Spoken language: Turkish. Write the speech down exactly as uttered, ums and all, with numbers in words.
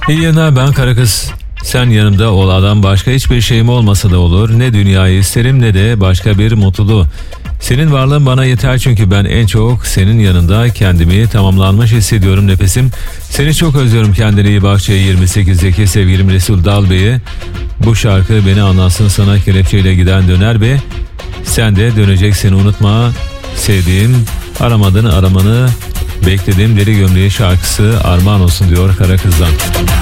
İyi yayınlar, ben Karakız. Sen yanımda ol adam, başka hiçbir şeyim olmasa da olur. Ne dünyayı isterim ne de başka bir mutluluğu. Senin varlığın bana yeter, çünkü ben en çok senin yanında kendimi tamamlanmış hissediyorum nefesim. Seni çok özlüyorum, kendine iyi bak. yirmi sekizdeki sevgilim Resul Dalbey'i. Bu şarkı beni anlatsın sana, kelepçeyle giden döner be. Sen de döneceksin, unutma. Sevdiğim, aramadın aramanı bekledim, deri gömleği şarkısı armağan olsun diyor Karakız'dan.